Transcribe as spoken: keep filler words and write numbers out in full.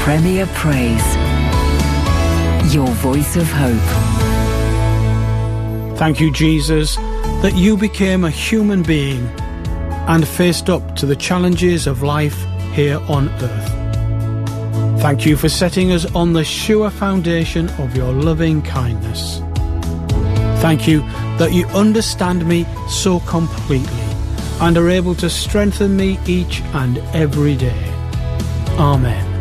Premier Praise. Your voice of hope. Thank you, Jesus, that you became a human being and faced up to the challenges of life here on earth. Thank you for setting us on the sure foundation of your loving kindness. Thank you that you understand me so completely and are able to strengthen me each and every day. Amen.